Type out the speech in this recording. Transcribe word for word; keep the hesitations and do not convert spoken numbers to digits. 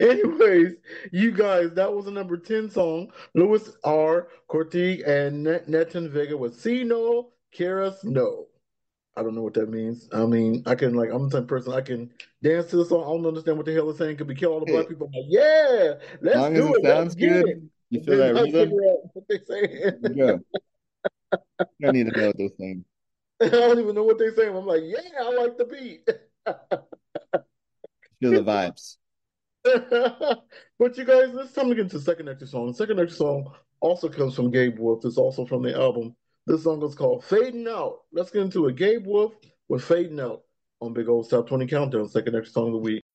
Anyways, you guys, that was a number ten song. Louis R. Corti and Net Neton Vega with See No, Keras No. I don't know what that means. I mean, I can like I'm the type of person I can dance to the song. I don't understand what the hell it's saying. Could be kill all the black Hey, people. I'm like, yeah, as let's long as do it it. Let's sounds get it. good, you And feel then that I rhythm, figure out what they're saying. you go. You don't need to know what those things. I don't even know what they're saying. I'm like, yeah, I like the beat. Feel the vibes. But you guys, let's time to get into the second extra song. The second extra song also comes from Gabe Wolf. It's also from the album. This song is called Fading Out. Let's get into it. Gabe Wolf with Fading Out on Big Old Top twenty Countdown, second extra song of the week.